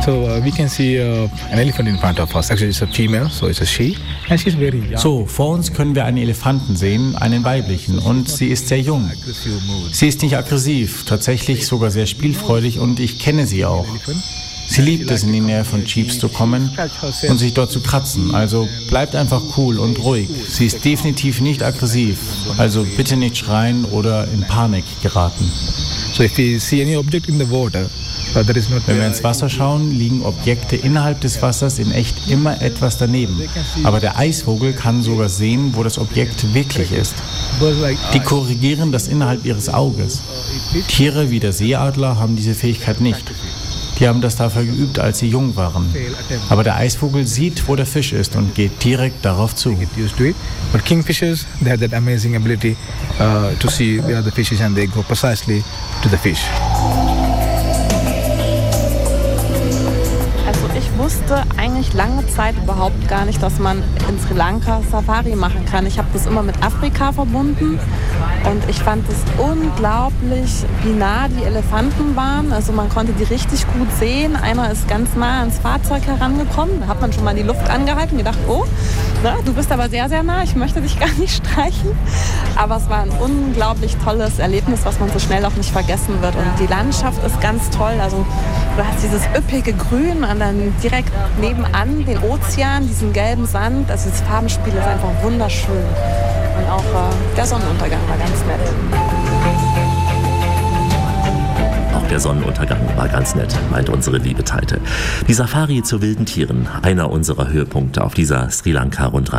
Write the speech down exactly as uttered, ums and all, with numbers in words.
So, vor uns können wir einen Elefanten sehen, einen weiblichen, und sie ist sehr jung. Sie ist nicht aggressiv, tatsächlich sogar sehr spielfreudig, und ich kenne sie auch. Sie liebt es, in die Nähe von Jeeps zu kommen und sich dort zu kratzen. Also bleibt einfach cool und ruhig. Sie ist definitiv nicht aggressiv. Also bitte nicht schreien oder in Panik geraten. Wenn wir ins Wasser schauen, liegen Objekte innerhalb des Wassers in echt immer etwas daneben. Aber der Eisvogel kann sogar sehen, wo das Objekt wirklich ist. Die korrigieren das innerhalb ihres Auges. Tiere wie der Seeadler haben diese Fähigkeit nicht. Die haben das dafür geübt, als sie jung waren. Aber der Eisvogel sieht, wo der Fisch ist und geht direkt darauf zu. But kingfishers, they have that amazing ability uh, to see where the fish is and they go precisely to the fish. Ich wusste eigentlich lange Zeit überhaupt gar nicht, dass man in Sri Lanka Safari machen kann. Ich habe das immer mit Afrika verbunden und ich fand es unglaublich, wie nah die Elefanten waren. Also man konnte die richtig gut sehen. Einer ist ganz nah ans Fahrzeug herangekommen. Da hat man schon mal die Luft angehalten und gedacht, oh, na, du bist aber sehr, sehr nah, ich möchte dich gar nicht streichen. Aber es war ein unglaublich tolles Erlebnis, was man so schnell auch nicht vergessen wird. Und die Landschaft ist ganz toll. Also du hast dieses üppige Grün und dann direkt nebenan den Ozean, diesen gelben Sand. Also das Farbenspiel ist einfach wunderschön. Und auch äh, der Sonnenuntergang war ganz nett. Auch der Sonnenuntergang war ganz nett, meint unsere liebe Teite. Die Safari zu wilden Tieren, einer unserer Höhepunkte auf dieser Sri Lanka-Rundreise.